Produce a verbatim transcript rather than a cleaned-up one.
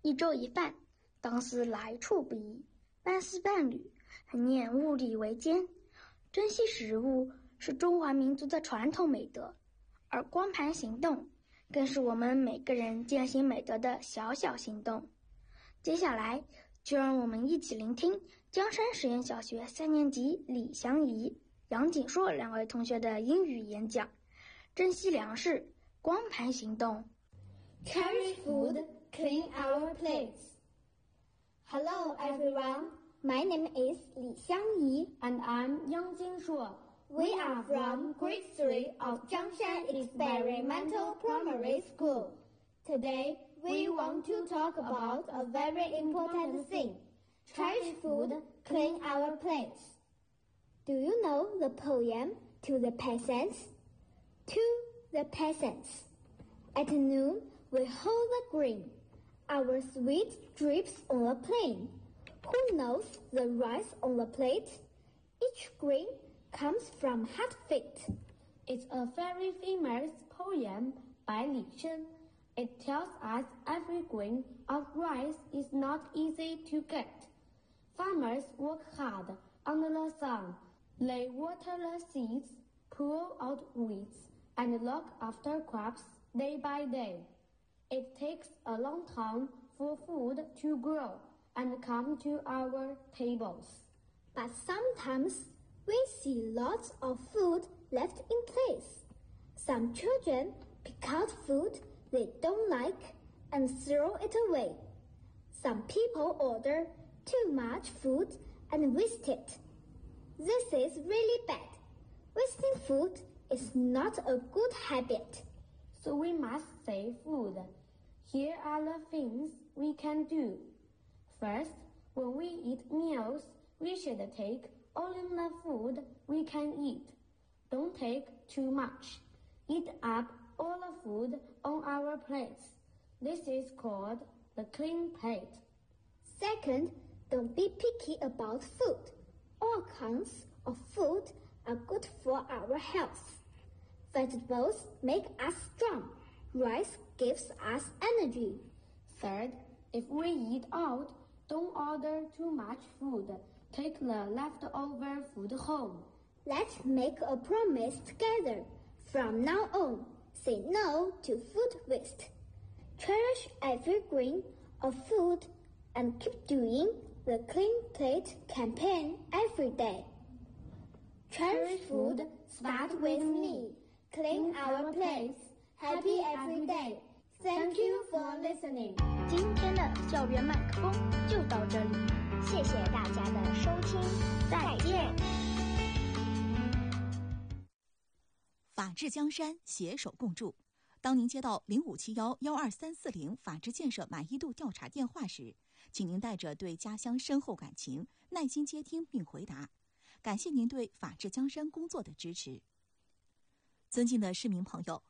一粥一饭，当思来处不易，半丝半缕，很念物力维艰。珍惜食物是中华民族的传统美德，而光盘行动更是我们每个人践行美德的小小行动。接下来就让我们一起聆听江山实验小学三年级李祥怡、杨景硕两位同学的英语演讲。珍惜粮食，光盘行动。 Cherish food, clean our plates. Hello everyone, my name is Li Xiangyi and I'm Yang Jinshuo. We are from grade three of Jiangshan Experimental Primary School. Today, we want to talk about a very important thing. Cherish food, clean our plates. Do you know the poem To the Peasants? To the peasants. At noon, we hold the grain. Our sweet drips on the plain. Who knows the rice on the plate? Each grain comes from hot feet. It's a very famous poem by Li Shen. It tells us every grain of rice is not easy to get. Farmers work hard under the sun. They water the seeds, pull out weeds, and look after crops day by day. It takes a long time for food to grow and come to our tables. But sometimes we see lots of food left in place. Some children pick out food they don't like and throw it away. Some people order too much food and waste it. This is really bad. Wasting food is not a good habit. So we must save food. Here are the things we can do. First, when we eat meals, we should take only the food we can eat. Don't take too much. Eat up all the food on our plates. This is called the clean plate. Second, don't be picky about food. All kinds of food are good for our health. Vegetables make us strong. Rice gives us energy. Third, if we eat out, don't order too much food. Take the leftover food home. Let's make a promise together. From now on, say no to food waste. Cherish every grain of food and keep doing the Clean Plate campaign every day. Cherish food, start with me. Clean our plates. Happy every day. Thank you for listening. 今天的校园麦克风就到这里， 谢谢大家的收听，再见。 法治江山，携手共筑。当您接到零五七幺幺二三四零法治建设满意度调查电话时，请您带着对家乡深厚感情，耐心接听并回答。感谢您对法治江山工作的支持。尊敬的市民朋友，